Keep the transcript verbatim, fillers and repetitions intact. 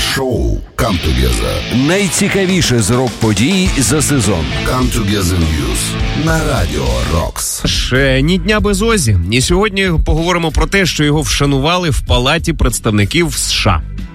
Шоу Come Together. Найцікавіше з рок-подій за сезон. Come Together News на Радіо Рокс. Ще ні дня без Озі. І сьогодні поговоримо про те, що його вшанували в Палаті представників США.